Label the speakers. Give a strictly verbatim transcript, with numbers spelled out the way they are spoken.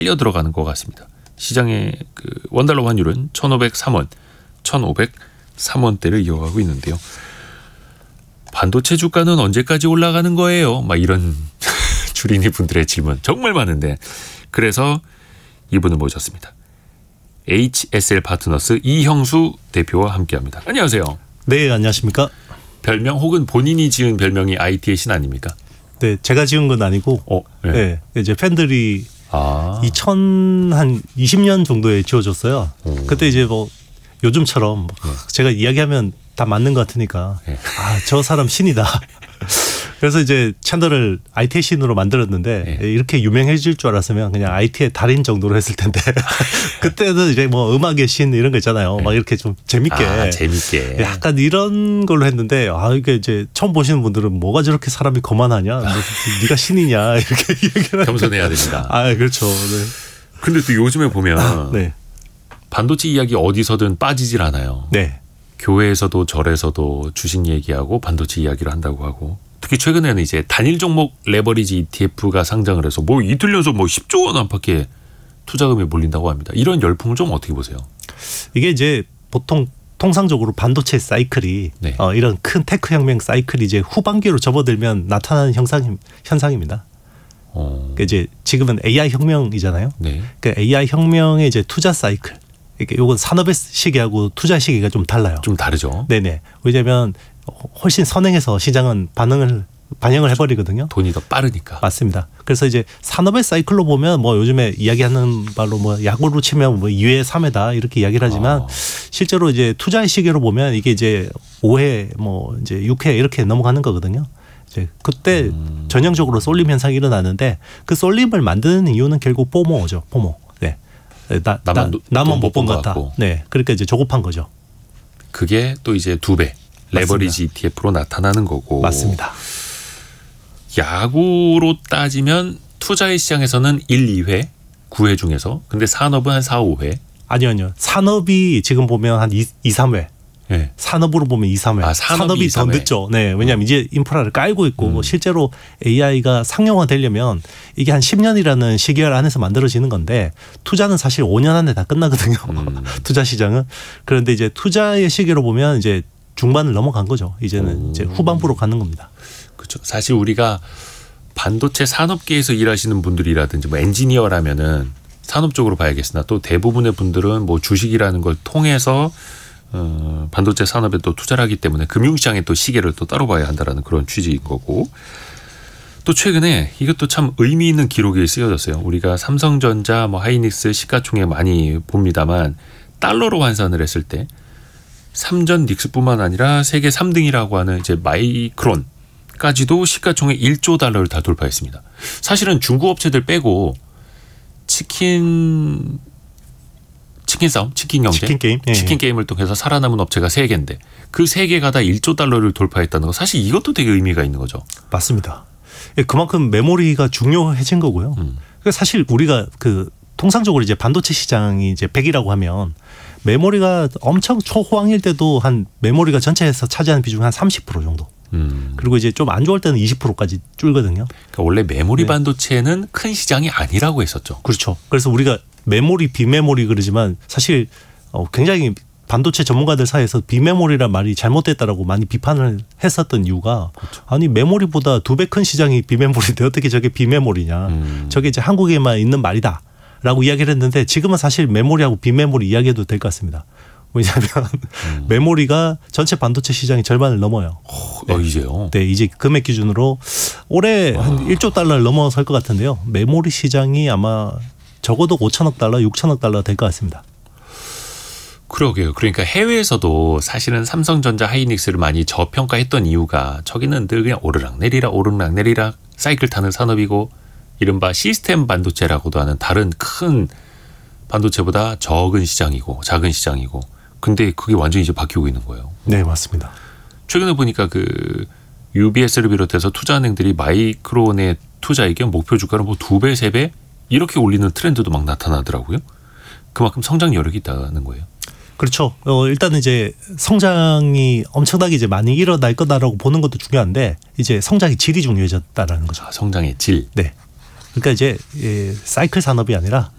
Speaker 1: 빨려 들어가는 것 같습니다. 시장의 그 원달러 환율은 천오백삼 원, 천오백삼 원대를 이어가고 있는데요. 반도체 주가는 언제까지 올라가는 거예요? 막 이런 주린이 분들의 질문 정말 많은데 그래서 이분을 모셨습니다. 에이치에스엘 파트너스 이형수 대표와 함께합니다. 안녕하세요.
Speaker 2: 네, 안녕하십니까.
Speaker 1: 별명 혹은 본인이 지은 별명이 아이티의 신 아닙니까?
Speaker 2: 네, 제가 지은 건 아니고
Speaker 1: 어, 네.
Speaker 2: 네, 이제 팬들이
Speaker 1: 아.
Speaker 2: 이천이십 년 정도에 지어줬어요. 오. 그때 이제 뭐 요즘처럼 뭐 네. 제가 이야기하면 다 맞는 것 같으니까 네. 아, 저 사람 신이다. 그래서 이제 채널을 아이티의 신으로 만들었는데 네. 이렇게 유명해질 줄 알았으면 그냥 아이티의 달인 정도로 했을 텐데 그때는 이제 뭐 음악의 신 이런 거 있잖아요. 네. 막 이렇게 좀 재밌게
Speaker 1: 아, 재밌게
Speaker 2: 약간 이런 걸로 했는데 아 이게 이제 처음 보시는 분들은 뭐가 저렇게 사람이 거만하냐, 뭐, 네가 신이냐 이렇게 얘기를
Speaker 1: 겸손해야 됩니다.
Speaker 2: 아 그렇죠. 네.
Speaker 1: 근데 또 요즘에 보면
Speaker 2: 아, 네.
Speaker 1: 반도체 이야기 어디서든 빠지질 않아요.
Speaker 2: 네.
Speaker 1: 교회에서도 절에서도 주식 얘기하고 반도체 이야기를 한다고 하고. 특히 최근에는 이제 단일 종목 레버리지 이티에프가 상장을 해서 뭐 이틀 연속 뭐 십조 원 안팎의 투자금이 몰린다고 합니다. 이런 열풍을 좀 어떻게 보세요?
Speaker 2: 이게 이제 보통 통상적으로 반도체 사이클이 네. 어, 이런 큰 테크 혁명 사이클이 이제 후반기로 접어들면 나타나는 현상 현상입니다. 어. 그러니까 이제 지금은 에이아이 혁명이잖아요. 네. 그러니까 에이아이 혁명의 이제 투자 사이클. 이게 요건 산업의 시기하고 투자 시기가 좀 달라요.
Speaker 1: 좀 다르죠.
Speaker 2: 네네. 왜냐하면 훨씬 선행해서 시장은 반응을 반영을 해버리거든요.
Speaker 1: 돈이 더 빠르니까.
Speaker 2: 맞습니다. 그래서 이제 산업의 사이클로 보면 뭐 요즘에 이야기하는 말로 뭐 야구로 치면 뭐 이 회 삼 회다 이렇게 이야기를 하지만 아. 실제로 이제 투자의 시기로 보면 이게 이제 오 회 뭐 이제 육 회 이렇게 넘어가는 거거든요. 이제 그때 음. 전형적으로 쏠림 현상이 일어나는데 그 쏠림을 만드는 이유는 결국 포모죠. 포모. 네. 나, 나만, 나, 나만 못 본 것 같다. 네. 그러니까 이제 조급한 거죠.
Speaker 1: 그게 또 이제 두 배. 레버리지
Speaker 2: 맞습니다.
Speaker 1: 이티에프로 나타나는 거고.
Speaker 2: 맞습니다.
Speaker 1: 야구로 따지면 투자의 시장에서는 일, 이 회, 구 회 중에서. 근데 산업은 한 사, 오 회.
Speaker 2: 아니요. 아니요. 산업이 지금 보면 한 이, 삼 회. 네. 산업으로 보면 이, 삼 회.
Speaker 1: 아, 산업이,
Speaker 2: 산업이
Speaker 1: 이, 삼 회.
Speaker 2: 더 늦죠. 네. 왜냐하면 음. 이제 인프라를 깔고 있고 음. 실제로 에이아이가 상용화 되려면 이게 한 십 년이라는 시기열 안에서 만들어지는 건데 투자는 사실 오 년 안에 다 끝나거든요. 음. 투자 시장은. 그런데 이제 투자의 시기로 보면 이제 중반을 넘어간 거죠. 이제는 오. 이제 후반부로 가는 겁니다.
Speaker 1: 그렇죠. 사실 우리가 반도체 산업계에서 일하시는 분들이라든지 뭐 엔지니어라면은 산업 쪽으로 봐야겠으나 또 대부분의 분들은 뭐 주식이라는 걸 통해서 어, 반도체 산업에 또 투자를 하기 때문에 금융시장의 또 시계를 또 따로 봐야 한다라는 그런 취지인 거고. 또 최근에 이것도 참 의미 있는 기록이 쓰여졌어요. 우리가 삼성전자, 뭐 하이닉스, 시가총액 많이 봅니다만 달러로 환산을 했을 때 삼전 닉스뿐만 아니라 세계 삼 등이라고 하는 이제 마이크론까지도 시가총액 일조 달러를 다 돌파했습니다. 사실은 중국 업체들 빼고 치킨 치킨 싸움, 치킨 경제,
Speaker 2: 치킨 게임, 예,
Speaker 1: 치킨
Speaker 2: 예.
Speaker 1: 게임을 통해서 살아남은 업체가 세 개인데 그 세 개가 다 일조 달러를 돌파했다는 거 사실 이것도 되게 의미가 있는 거죠.
Speaker 2: 맞습니다. 그만큼 메모리가 중요해진 거고요. 음. 사실 우리가 그 통상적으로 이제 반도체 시장이 이제 백이라고 하면 메모리가 엄청 초호황일 때도 한 메모리가 전체에서 차지하는 비중이 한 삼십 퍼센트 정도. 음. 그리고 이제 좀 안 좋을 때는 이십 퍼센트까지 줄거든요.
Speaker 1: 그러니까 원래 메모리 네. 반도체는 큰 시장이 아니라고 했었죠.
Speaker 2: 그렇죠. 그래서 우리가 메모리, 비메모리 그러지만 사실 어 굉장히 반도체 전문가들 사이에서 비메모리란 말이 잘못됐다라고 많이 비판을 했었던 이유가 그렇죠. 아니 메모리보다 두 배 큰 시장이 비메모리인데 어떻게 저게 비메모리냐. 음. 저게 이제 한국에만 있는 말이다. 라고 이야기를 했는데 지금은 사실 메모리하고 비메모리 이야기해도 될 것 같습니다. 왜냐하면 음. 메모리가 전체 반도체 시장의 절반을 넘어요.
Speaker 1: 어, 네. 이제요?
Speaker 2: 네, 이제 금액 기준으로 올해 와. 한 일조 달러를 넘어설 것 같은데요. 메모리 시장이 아마 적어도 오천억 달러, 육천억 달러 될 것 같습니다.
Speaker 1: 그러게요. 그러니까 해외에서도 사실은 삼성전자, 하이닉스를 많이 저평가했던 이유가 저기는 늘 그냥 오르락내리락 오르락내리락 사이클 타는 산업이고 이른바 시스템 반도체라고도 하는 다른 큰 반도체보다 적은 시장이고 작은 시장이고 근데 그게 완전히 이제 바뀌고 있는 거예요.
Speaker 2: 네, 맞습니다.
Speaker 1: 최근에 보니까 그 유비에스를 비롯해서 투자은행들이 마이크론의 투자액의 목표 주가를 뭐 두 배, 세 배 이렇게 올리는 트렌드도 막 나타나더라고요. 그만큼 성장 여력이 있다는 거예요.
Speaker 2: 그렇죠. 어, 일단은 이제 성장이 엄청나게 이제 많이 일어날 거다라고 보는 것도 중요한데 이제 성장의 질이 중요해졌다라는 거죠.
Speaker 1: 아, 성장의 질.
Speaker 2: 네. 그러니까 이제 예, 사이클 산업이 아니라